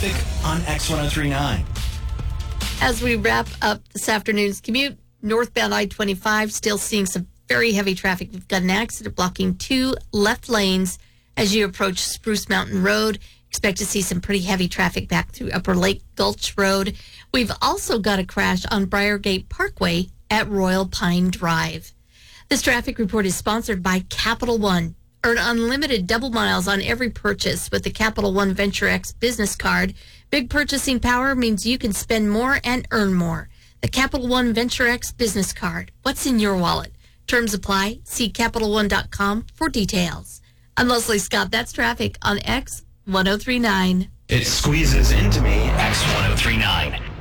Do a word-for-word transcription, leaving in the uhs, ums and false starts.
traffic on X ten thirty-nine. As we wrap up this afternoon's commute, northbound I twenty-five still seeing some very heavy traffic. We've got an accident blocking two left lanes as you approach Spruce Mountain Road. Expect to see some pretty heavy traffic back through Upper Lake Gulch Road. We've also got a crash on Briargate Parkway at Royal Pine Drive. This traffic report is sponsored by Capital One. Earn unlimited double miles on every purchase with the Capital One Venture X business card. Big purchasing power means you can spend more and earn more. The Capital One Venture X business card. What's in your wallet? Terms apply. See Capital One dot com for details. I'm Leslie Scott. That's traffic on X ten thirty-nine. It squeezes into me, X ten thirty-nine.